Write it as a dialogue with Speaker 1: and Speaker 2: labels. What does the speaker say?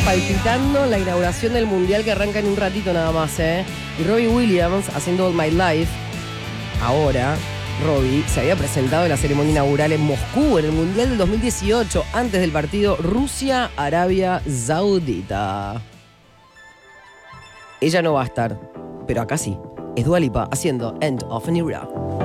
Speaker 1: palpitando la inauguración del Mundial que arranca en un ratito nada más, ¿eh? Y Robbie Williams haciendo All My Life. Ahora, Robbie se había presentado en la ceremonia inaugural en Moscú, en el Mundial del 2018, antes del partido Rusia-Arabia Saudita. Ella no va a estar, pero acá sí. Es Dua Lipa haciendo End of an Era.